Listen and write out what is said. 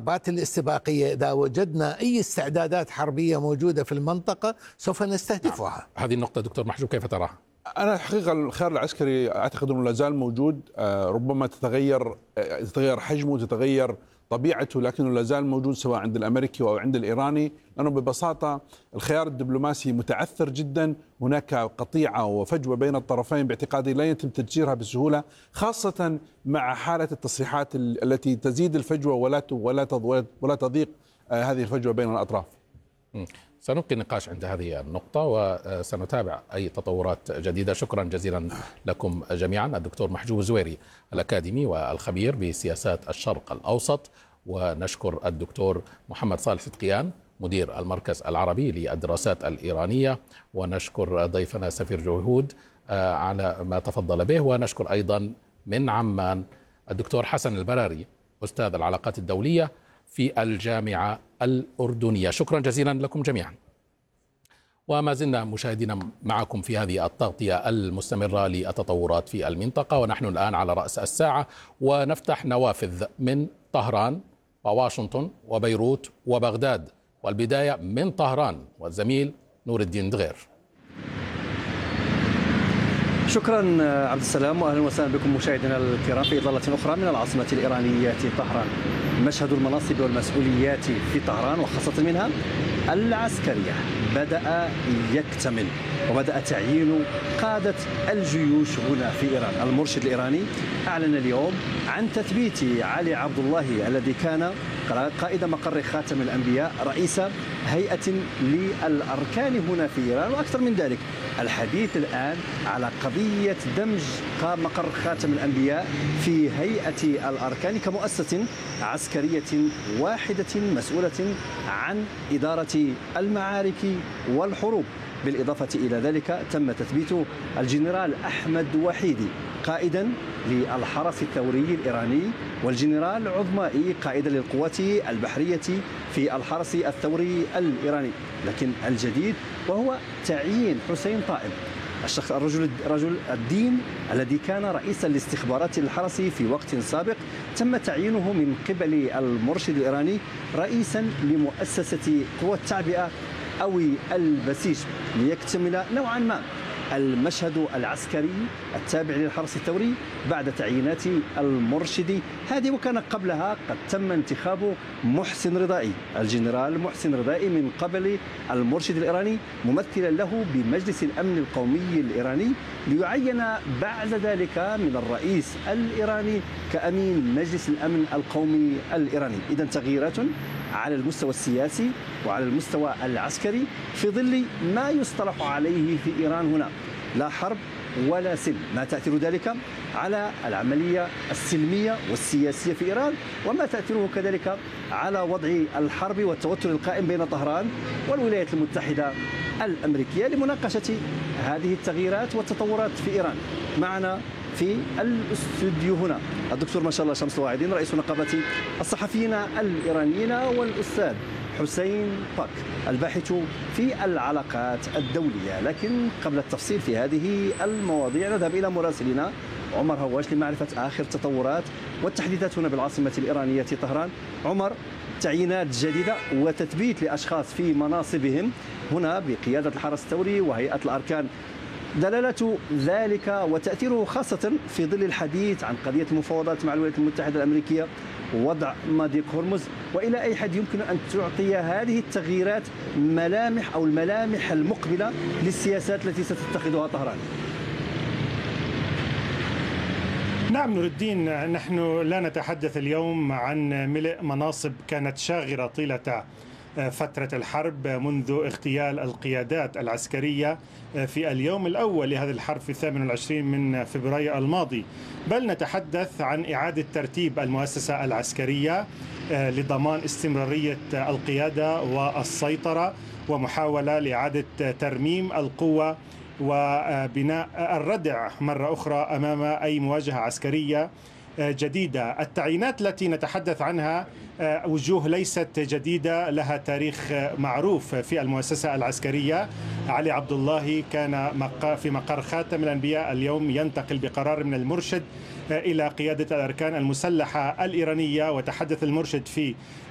الضربات الاستباقية، إذا وجدنا أي استعدادات حربية موجودة في المنطقة سوف نستهدفها. هذه النقطة دكتور محجوب كيف تراها؟ أنا الحقيقة الخيار العسكري أعتقد أنه لا زال موجود، ربما تتغير حجمه، تتغير طبيعته، لكنه لا زال موجود سواء عند الأمريكي أو عند الإيراني، لأنه ببساطة الخيار الدبلوماسي متعثر جدا. هناك قطيعة وفجوة بين الطرفين باعتقادي لا يتم تجزيرها بسهولة، خاصة مع حالة التصريحات التي تزيد الفجوة ولا تضيق هذه الفجوة بين الأطراف. سنبقي النقاش عند هذه النقطة وسنتابع أي تطورات جديدة. شكرا جزيلا لكم جميعا، الدكتور محجوب الزويري الأكاديمي والخبير بسياسات الشرق الأوسط، ونشكر الدكتور محمد صالح صدقيان مدير المركز العربي للدراسات الإيرانية، ونشكر ضيفنا سفير جهود على ما تفضل به، ونشكر أيضا من عمان الدكتور حسن البراري أستاذ العلاقات الدولية في الجامعة الأردنية. شكرا جزيلا لكم جميعا. وما زلنا مشاهدين معكم في هذه التغطية المستمرة للتطورات في المنطقة، ونحن الآن على رأس الساعة ونفتح نوافذ من طهران وواشنطن وبيروت وبغداد، والبداية من طهران والزميل نور الدين دغير. شكرا عبد السلام، واهلا وسهلا بكم مشاهدينا الكرام في إطلالة أخرى من العاصمة الإيرانية طهران. مشهد المناصب والمسؤوليات في طهران وخاصة منها العسكرية بدأ يكتمل، وبدأ تعيين قادة الجيوش هنا في إيران. المرشد الإيراني أعلن اليوم عن تثبيت علي عبد الله الذي كان قائد مقر خاتم الأنبياء رئيس هيئة للأركان هنا في إيران. وأكثر من ذلك الحديث الآن على قضية دمج مقر خاتم الأنبياء في هيئة الأركان كمؤسسة عسكرية واحدة مسؤولة عن إدارة المعارك والحروب. بالإضافة إلى ذلك تم تثبيت الجنرال أحمد وحيدي قائدا للحرس الثوري الإيراني، والجنرال عظمائي قائدا للقوات البحرية في الحرس الثوري الإيراني. لكن الجديد وهو تعيين حسين طائب، الشخص رجل الدين الذي كان رئيسا لاستخبارات الحرس في وقت سابق، تم تعيينه من قبل المرشد الإيراني رئيسا لمؤسسة قوى التعبئة أو البسيج، ليكتمل نوعا ما المشهد العسكري التابع للحرس الثوري بعد تعيينات المرشد هذه. وكان قبلها قد تم انتخاب محسن رضائي، الجنرال محسن رضائي من قبل المرشد الإيراني ممثلا له بمجلس الأمن القومي الإيراني، ليعين بعد ذلك من الرئيس الإيراني كأمين مجلس الأمن القومي الإيراني. إذن تغييرات على المستوى السياسي وعلى المستوى العسكري في ظل ما يصطلح عليه في إيران هنا لا حرب ولا سلم. ما تأثير ذلك على العملية السلمية والسياسية في إيران، وما تأثيره كذلك على وضع الحرب والتوتر القائم بين طهران والولايات المتحدة الأمريكية. لمناقشة هذه التغييرات والتطورات في إيران معنا في الاستوديو هنا الدكتور ما شاء الله شمس الواعدين رئيس نقابة الصحفيين الإيرانيين، والأستاذ حسين باك الباحث في العلاقات الدولية. لكن قبل التفصيل في هذه المواضيع نذهب إلى مراسلنا عمر هواش لمعرفة آخر التطورات والتحديثات هنا بالعاصمة الإيرانية طهران. عمر، تعيينات جديدة وتثبيت لأشخاص في مناصبهم هنا بقيادة الحرس الثوري وهيئة الأركان، دلالة ذلك وتأثيره خاصة في ظل الحديث عن قضية المفاوضات مع الولايات المتحدة الأمريكية ووضع مضيق هرمز، وإلى أي حد يمكن أن تعطي هذه التغييرات ملامح أو الملامح المقبلة للسياسات التي ستتخذها طهران؟ نعم نور الدين، نحن لا نتحدث اليوم عن ملء مناصب كانت شاغرة طيلة فترة الحرب منذ اغتيال القيادات العسكرية في اليوم الأول لهذه الحرب في 28 من فبراير الماضي، بل نتحدث عن إعادة ترتيب المؤسسة العسكرية لضمان استمرارية القيادة والسيطرة، ومحاولة لإعادة ترميم القوة وبناء الردع مرة أخرى أمام أي مواجهة عسكرية جديدة. التعيينات التي نتحدث عنها وجوه ليست جديدة، لها تاريخ معروف في المؤسسة العسكرية. علي عبد الله كان في مقر خاتم الأنبياء، اليوم ينتقل بقرار من المرشد إلى قيادة الأركان المسلحة الإيرانية. وتحدث المرشد في